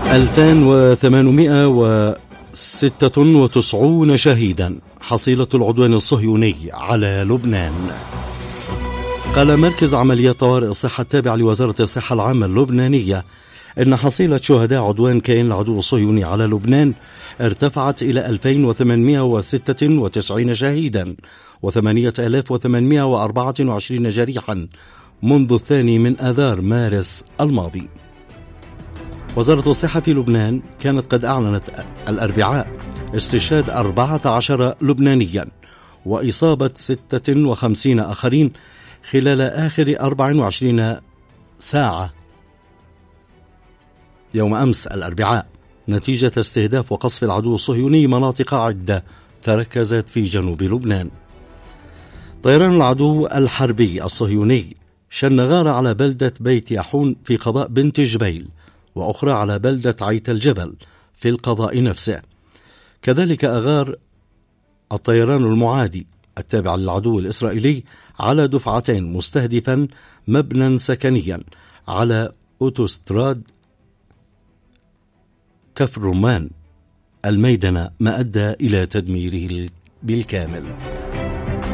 2896 شهيدا حصيلة العدوان الصهيوني على لبنان. قال مركز عمليات طوارئ الصحة التابع لوزارة الصحة العامة اللبنانية إن حصيلة شهداء عدوان كيان العدو الصهيوني على لبنان ارتفعت إلى 2896 شهيدا و8824 جريحا منذ 2 آذار مارس الماضي. وزارة الصحة في لبنان كانت قد أعلنت الأربعاء استشهاد 14 لبنانيا وإصابة 56 آخرين خلال آخر 24 ساعة يوم أمس الأربعاء نتيجة استهداف وقصف العدو الصهيوني مناطق عدة تركزت في جنوب لبنان. طيران العدو الحربي الصهيوني شن غارة على بلدة بيت يحون في قضاء بنت جبيل، وأخرى على بلدة عيت الجبل في القضاء نفسه. كذلك أغار الطيران المعادي التابع للعدو الإسرائيلي على دفعتين مستهدفا مبنى سكنيا على أوتوستراد كفر رمان الميدنة، ما أدى إلى تدميره بالكامل.